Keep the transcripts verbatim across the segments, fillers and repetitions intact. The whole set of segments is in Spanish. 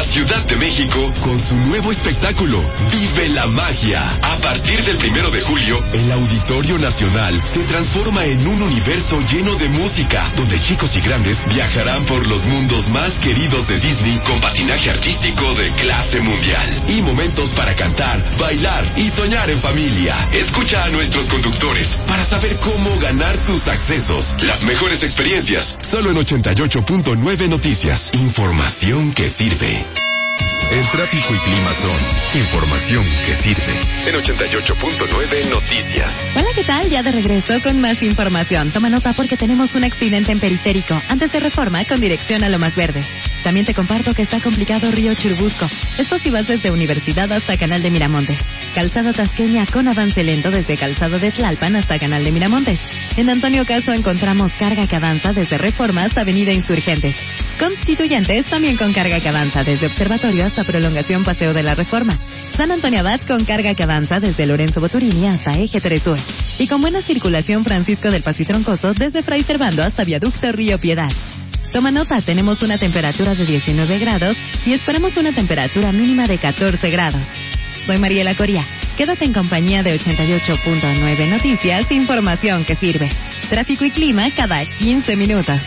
Ciudad de México con su nuevo espectáculo, Vive la Magia. A partir del primero de julio, el Auditorio Nacional se transforma en un universo lleno de música, donde chicos y grandes viajarán por los mundos más queridos de Disney con patinaje artístico de clase mundial y momentos para cantar, bailar y soñar en familia. Escucha a nuestros conductores para saber cómo ganar tus accesos. Las mejores experiencias, solo en ochenta y ocho punto nueve Noticias. Información que sirve. El tráfico y clima son información que sirve. En ochenta y ocho punto nueve Noticias. Hola, ¿qué tal? Ya de regreso con más información. Toma nota porque tenemos un accidente en Periférico, antes de Reforma, con dirección a Lomas Verdes. También te comparto que está complicado Río Churubusco. Esto si vas desde Universidad hasta Canal de Miramontes. Calzada Tasqueña con avance lento desde Calzada de Tlalpan hasta Canal de Miramontes. En Antonio Caso encontramos carga que avanza desde Reforma hasta Avenida Insurgentes. Constituyentes también con carga que avanza desde Observatorio hasta Prolongación Paseo de la Reforma. San Antonio Abad con carga que avanza desde Lorenzo Boturini hasta Eje tres Sur. Y con buena circulación Francisco del Pasitroncoso desde Fray Servando hasta Viaducto Río Piedad. Toma nota, tenemos una temperatura de diecinueve grados y esperamos una temperatura mínima de catorce grados. Soy Mariela Coria. Quédate en compañía de ochenta y ocho punto nueve Noticias, información que sirve. Tráfico y clima cada quince minutos.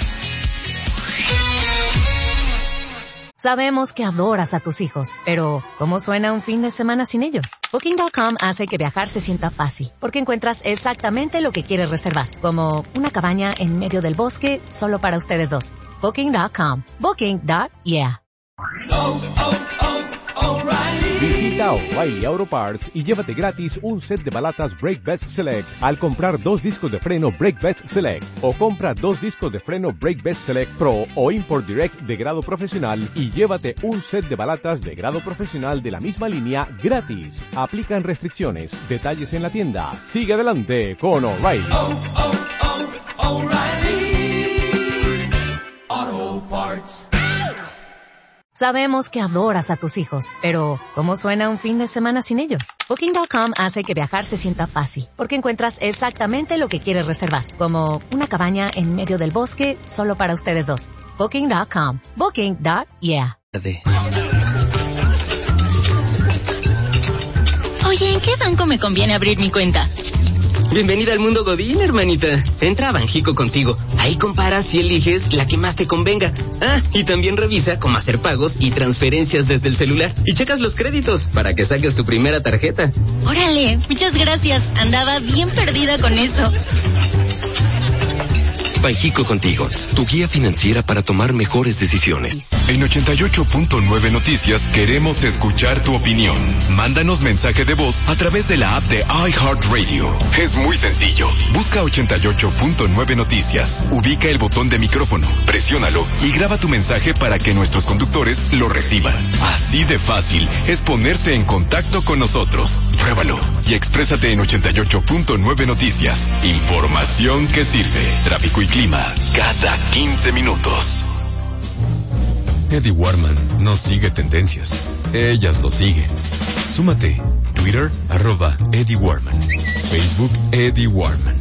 Sabemos que adoras a tus hijos, pero ¿cómo suena un fin de semana sin ellos? Booking punto com hace que viajar se sienta fácil, porque encuentras exactamente lo que quieres reservar, como una cabaña en medio del bosque solo para ustedes dos. Booking punto com. Booking. Yeah. Oh, oh, oh, O'Reilly. Visita O'Reilly Auto Parts y llévate gratis un set de balatas Brake Best Select al comprar dos discos de freno Brake Best Select, o compra dos discos de freno Brake Best Select Pro o Import Direct de grado profesional y llévate un set de balatas de grado profesional de la misma línea gratis. Aplican restricciones. Detalles en la tienda. Sigue adelante con O'Reilly. Oh, oh, oh, O'Reilly Auto Parts. Sabemos que adoras a tus hijos, pero ¿cómo suena un fin de semana sin ellos? Booking punto com hace que viajar se sienta fácil, porque encuentras exactamente lo que quieres reservar, como una cabaña en medio del bosque solo para ustedes dos. Booking punto com. Booking. Yeah. Oye, ¿en qué banco me conviene abrir mi cuenta? Bienvenida al mundo Godín, hermanita. Entra a Banjico Contigo. Ahí comparas y eliges la que más te convenga. Ah, y también revisa cómo hacer pagos y transferencias desde el celular. Y checas los créditos para que saques tu primera tarjeta. Órale, muchas gracias. Andaba bien perdida con eso. Banjico Contigo, tu guía financiera para tomar mejores decisiones. En ochenta y ocho punto nueve Noticias queremos escuchar tu opinión. Mándanos mensaje de voz a través de la app de iHeartRadio. Es muy sencillo. Busca ochenta y ocho punto nueve Noticias. Ubica el botón de micrófono, presiónalo y graba tu mensaje para que nuestros conductores lo reciban. Así de fácil es ponerse en contacto con nosotros. Pruébalo y exprésate en ochenta y ocho punto nueve Noticias. Información que sirve. Tráfico y clima cada quince minutos. Eddie Warman no sigue tendencias, ellas lo siguen. Súmate. Twitter, arroba Eddie Warman. Facebook, Eddie Warman.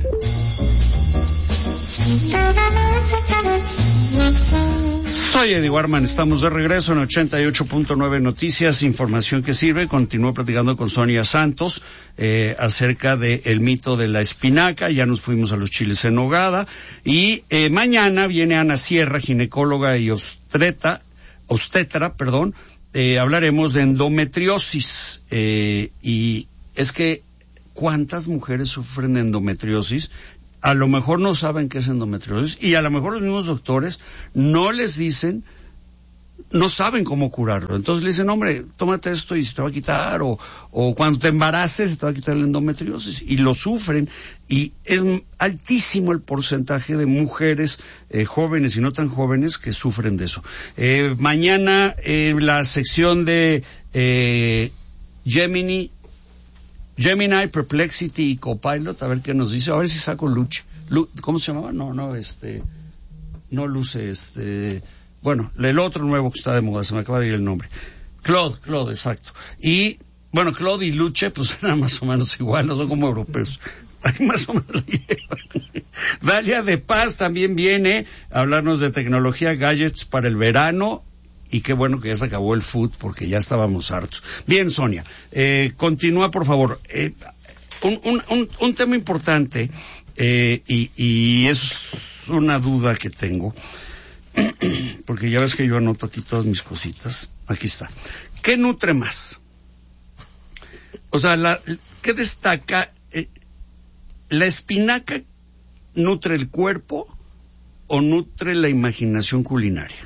Soy Eddie Warman, estamos de regreso en ochenta y ocho punto nueve Noticias, información que sirve. Continúo platicando con Sonia Santos eh, acerca del mito de la espinaca. Ya nos fuimos a los chiles en nogada. Y eh, mañana viene Ana Sierra, ginecóloga y obstetra, obstetra, perdón. Eh, hablaremos de endometriosis. Eh, y es que, ¿cuántas mujeres sufren de endometriosis? A lo mejor no saben qué es endometriosis y a lo mejor los mismos doctores no les dicen, no saben cómo curarlo. Entonces le dicen, hombre, tómate esto y se te va a quitar, o, o cuando te embaraces se te va a quitar la endometriosis, y lo sufren, y es altísimo el porcentaje de mujeres eh, jóvenes y no tan jóvenes que sufren de eso. Eh, mañana eh, la sección de eh, Gemini, Gemini, Perplexity y Copilot, a ver qué nos dice, a ver si saco Luche. Lu, ¿Cómo se llamaba? No, no, este, no Luce, este, bueno, el otro nuevo que está de moda, se me acaba de ir el nombre. Claude, Claude, exacto. Y, bueno, Claude y Luche, pues eran más o menos igual, no son como europeos. Ahí más o menos lo llevan. Dalia de Paz también viene a hablarnos de tecnología, gadgets para el verano y qué bueno que ya se acabó el food porque ya estábamos hartos. Bien, Sonia, eh, continúa por favor. Eh, un, un, un, un tema importante, eh, y, y es una duda que tengo, porque ya ves que yo anoto aquí todas mis cositas. Aquí está. ¿Qué nutre más? O sea, la, ¿qué destaca? Eh, ¿La espinaca nutre el cuerpo o nutre la imaginación culinaria?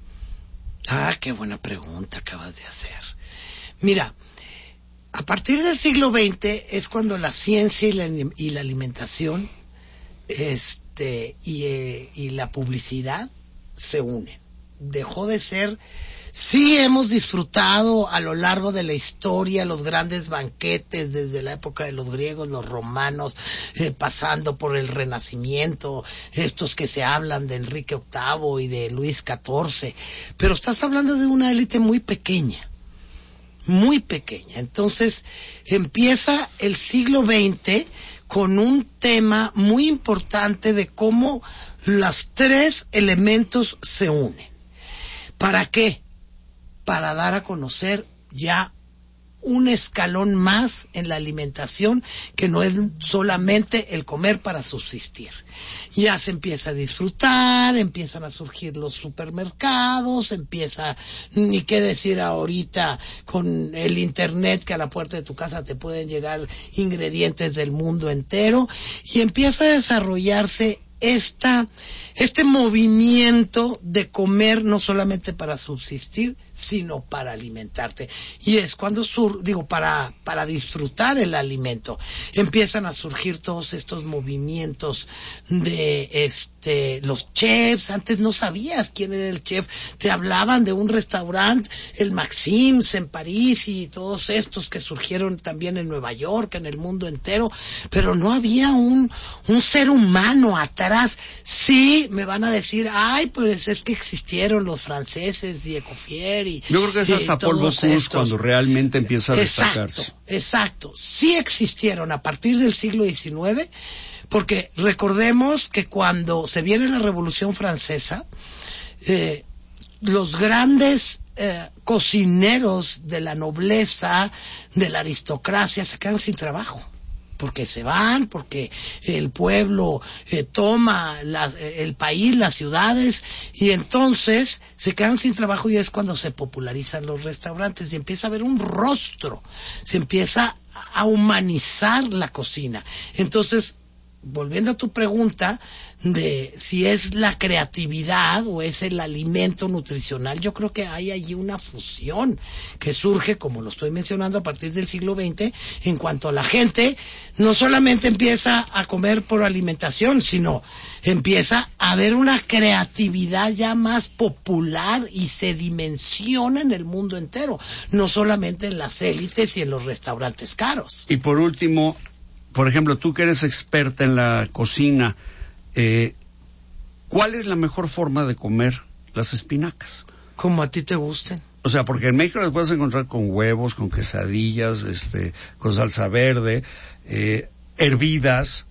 Ah, qué buena pregunta acabas de hacer. Mira, a partir del siglo veinte es cuando la ciencia y la, y la alimentación este, y, eh, y la publicidad se unen. Dejó de ser... Sí hemos disfrutado a lo largo de la historia los grandes banquetes desde la época de los griegos, los romanos, eh, pasando por el Renacimiento, estos que se hablan de Enrique octavo y de Luis catorce, pero estás hablando de una élite muy pequeña, muy pequeña. Entonces empieza el siglo veinte con un tema muy importante de cómo los tres elementos se unen. ¿Para qué? Para dar a conocer ya un escalón más en la alimentación, que no es solamente el comer para subsistir. Ya se empieza a disfrutar, empiezan a surgir los supermercados, empieza, ni qué decir ahorita con el internet, que a la puerta de tu casa te pueden llegar ingredientes del mundo entero, y empieza a desarrollarse esta, este movimiento de comer no solamente para subsistir, sino para alimentarte. Y es cuando sur, digo, para, para disfrutar el alimento. Empiezan a surgir todos estos movimientos de este, los chefs. Antes no sabías quién era el chef. Te hablaban de un restaurante, el Maxims en París, y todos estos que surgieron también en Nueva York, en el mundo entero, pero no había un, un ser humano atrás. Sí, me van a decir, ay, pues es que existieron los franceses y Escoffier y yo creo que es hasta Paul Bocuse cuando realmente empieza a destacarse. Exacto, exacto. Sí existieron a partir del siglo diecinueve, porque recordemos que cuando se viene la Revolución Francesa, eh, los grandes eh, cocineros de la nobleza, de la aristocracia, se quedan sin trabajo. Porque se van, porque el pueblo eh, toma la, el país, las ciudades, y entonces se quedan sin trabajo, y es cuando se popularizan los restaurantes y empieza a haber un rostro, se empieza a humanizar la cocina. Entonces, volviendo a tu pregunta de si es la creatividad o es el alimento nutricional, yo creo que hay allí una fusión que surge, como lo estoy mencionando, a partir del siglo veinte, en cuanto a la gente no solamente empieza a comer por alimentación, sino empieza a haber una creatividad ya más popular y se dimensiona en el mundo entero, no solamente en las élites y en los restaurantes caros. Y por último, por ejemplo, tú que eres experta en la cocina, eh, ¿cuál es la mejor forma de comer las espinacas? Como a ti te gusten. O sea, porque en México las puedes encontrar con huevos, con quesadillas, este, con salsa verde, eh, hervidas,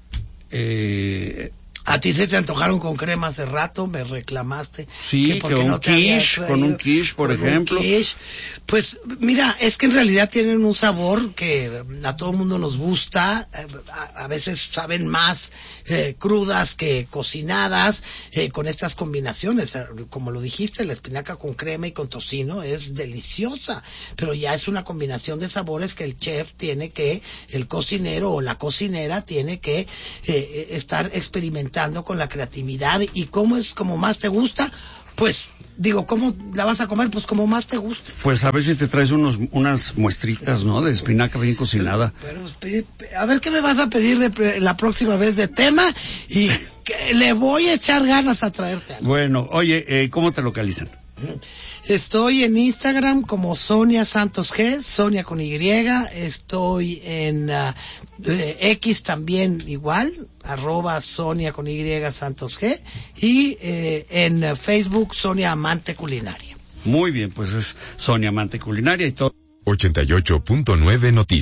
eh, a ti se te antojaron con crema hace rato, me reclamaste. Sí, que, que un no quiche, con un quiche, por ejemplo. Quiche. Pues mira, es que en realidad tienen un sabor que a todo el mundo nos gusta. A, a veces saben más eh, crudas que cocinadas, eh, con estas combinaciones. Como lo dijiste, la espinaca con crema y con tocino es deliciosa, pero ya es una combinación de sabores que el chef tiene que, el cocinero o la cocinera tiene que eh, estar experimentando con la creatividad. Y cómo es como más te gusta, pues digo, ¿cómo la vas a comer? Pues como más te gusta. Pues a ver si te traes unos unas muestritas, ¿no? De espinaca bien cocinada. Pero, pero, a ver qué me vas a pedir de, la próxima vez de tema, y que le voy a echar ganas a traerte algo. Bueno, oye, eh, ¿cómo te localizan? Estoy en Instagram como Sonia Santos G, Sonia con Y. Estoy en uh, eh, X también igual, arroba Sonia con Y Santos G. Y eh, en uh, Facebook Sonia Amante Culinaria. Muy bien, pues es Sonia Amante Culinaria y todo. ochenta y ocho punto nueve Noticias.